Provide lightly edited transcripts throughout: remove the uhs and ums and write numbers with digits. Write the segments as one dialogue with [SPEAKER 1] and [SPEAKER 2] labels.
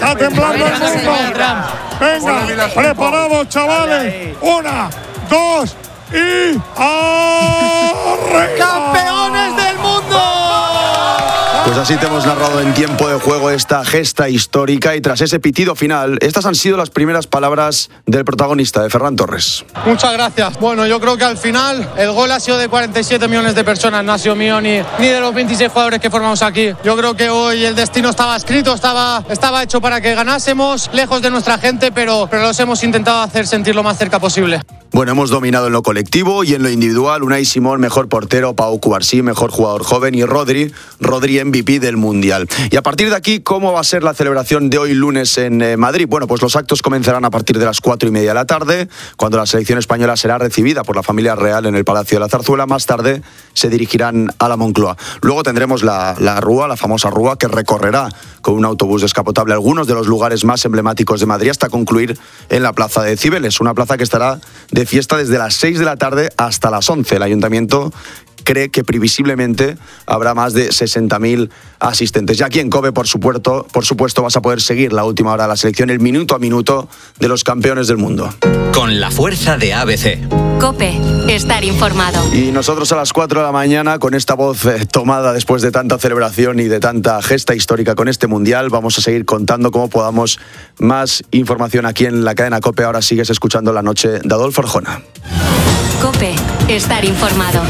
[SPEAKER 1] Está temblando el mundo. Venga, preparados, chavales. 1, 2 y ¡arriba!
[SPEAKER 2] ¡Campeones del mundo!
[SPEAKER 3] Pues así te hemos narrado en tiempo de juego esta gesta histórica y tras ese pitido final, estas han sido las primeras palabras del protagonista, de Ferran Torres.
[SPEAKER 2] Muchas gracias. Bueno, yo creo que al final el gol ha sido de 47 millones de personas, no ha sido mío ni de los 26 jugadores que formamos aquí. Yo creo que hoy el destino estaba escrito, estaba hecho para que ganásemos, lejos de nuestra gente, pero los hemos intentado hacer sentir lo más cerca posible.
[SPEAKER 3] Bueno, hemos dominado en lo colectivo y en lo individual. Unai Simón, mejor portero, Pau Cubarsí, mejor jugador joven y Rodri MVP del Mundial. Y a partir de aquí, ¿cómo va a ser la celebración de hoy lunes en Madrid? Bueno, pues los actos comenzarán a partir de las 4:30 de la tarde, cuando la selección española será recibida por la familia real en el Palacio de la Zarzuela. Más tarde se dirigirán a la Moncloa. Luego tendremos la Rúa, la famosa Rúa, que recorrerá con un autobús descapotable algunos de los lugares más emblemáticos de Madrid hasta concluir en la Plaza de Cibeles, una plaza que estará de fiesta desde las 6 de la tarde hasta las 11. El ayuntamiento cree que previsiblemente habrá más de 60.000 asistentes. Y aquí en COPE, por supuesto, vas a poder seguir la última hora de la selección, el minuto a minuto de los campeones del mundo.
[SPEAKER 4] Con la fuerza de ABC.
[SPEAKER 5] COPE, estar informado.
[SPEAKER 3] Y nosotros a las 4 de la mañana, con esta voz tomada después de tanta celebración y de tanta gesta histórica con este Mundial, vamos a seguir contando cómo podamos más información aquí en la cadena COPE. Ahora sigues escuchando La Noche de Adolfo Arjona.
[SPEAKER 5] COPE, estar informado.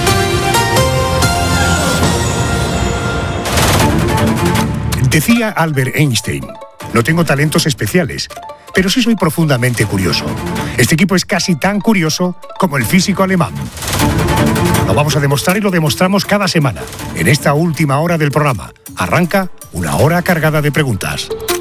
[SPEAKER 6] Decía Albert Einstein, no tengo talentos especiales, pero sí soy profundamente curioso. Este equipo es casi tan curioso como el físico alemán. Lo vamos a demostrar y lo demostramos cada semana. En esta última hora del programa, arranca una hora cargada de preguntas.